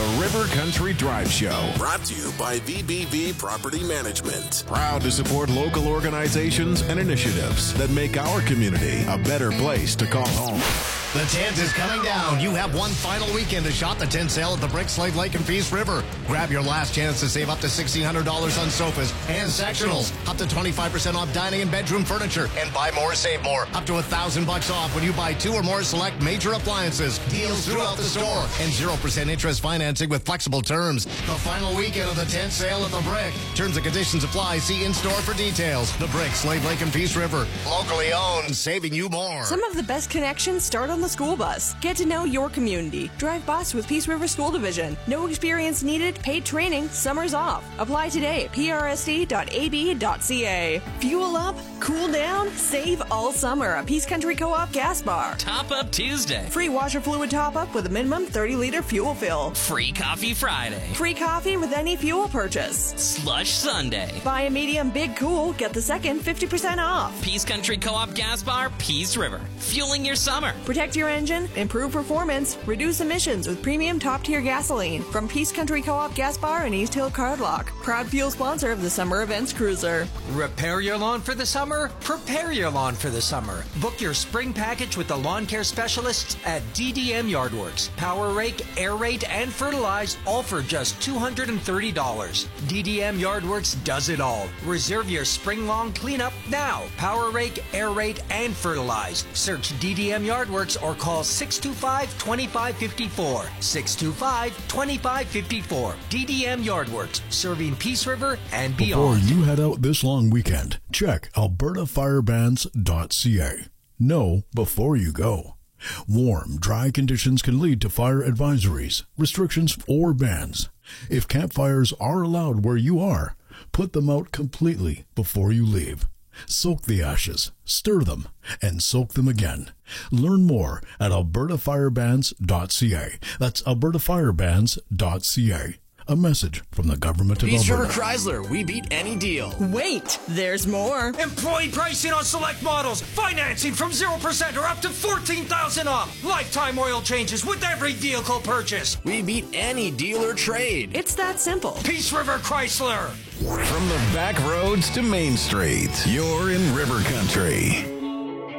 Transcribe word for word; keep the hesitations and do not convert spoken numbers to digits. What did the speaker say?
the River Country Drive Show. Brought to you by V B V Property Management. Proud to support local organizations and initiatives that make our community a better place to call home. The tent is coming down. You have one final weekend to shop the tent sale at the Brick, Slave Lake, and Peace River. Grab your last chance to save up to sixteen hundred dollars on sofas and sectionals, up to twenty-five percent off dining and bedroom furniture, and buy more, save more, up to one thousand bucks off when you buy two or more select major appliances. Deals throughout the store, and zero percent interest financing with flexible terms. The final weekend of the tent sale at the Brick. Terms and conditions apply. See in-store for details. The Brick, Slave Lake, and Peace River. Locally owned, saving you more. Some of the best connections start on the school bus. Get to know your community. Drive bus with Peace River School Division. No experience needed, paid training, summers off. Apply today at p r s d dot a b dot c a. Fuel up, cool down, save all summer at Peace Country Co-op Gas Bar. Top Up Tuesday. Free washer fluid top up with a minimum thirty liter fuel fill. Free Coffee Friday. Free coffee with any fuel purchase. Slush Sunday. Buy a medium big cool, get the second fifty percent off. Peace Country Co-op Gas Bar, Peace River. Fueling your summer. Protect your engine, improve performance, reduce emissions with premium top-tier gasoline from Peace Country Co-op Gas Bar in East Hill Cardlock. Proud fuel sponsor of the Summer Events Cruiser. Repair your lawn for the summer? Prepare your lawn for the summer. Book your spring package with the lawn care specialists at D D M Yardworks. Power rake, aerate, and fertilize, all for just two hundred thirty dollars. D D M Yardworks does it all. Reserve your spring lawn cleanup now. Power rake, aerate, and fertilize. Search D D M Yardworks or call six two five, two five five four. six two five, two five five four. D D M Yardworks, serving Peace River and beyond. Before you head out this long weekend, check alberta firebans dot c a. Know before you go. Warm, dry conditions can lead to fire advisories, restrictions, or bans. If campfires are allowed where you are, put them out completely before you leave. Soak the ashes, stir them, and soak them again. Learn more at alberta firebans dot c a. That's alberta firebans dot c a. A message from the government of Peace Alberta. River Chrysler, we beat any deal. Wait, there's more. Employee pricing on select models. Financing from zero percent or up to fourteen thousand dollars off. Lifetime oil changes with every vehicle purchase. We beat any dealer trade. It's that simple. Peace River Chrysler. From the back roads to Main Street, you're in River Country.